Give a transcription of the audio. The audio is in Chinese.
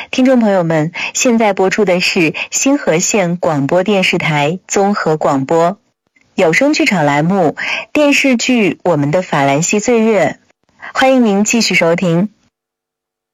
听众朋友们，现在播出的是新河县广播电视台综合广播有声剧场栏目电视剧《我们的法兰西岁月》，欢迎您继续收听。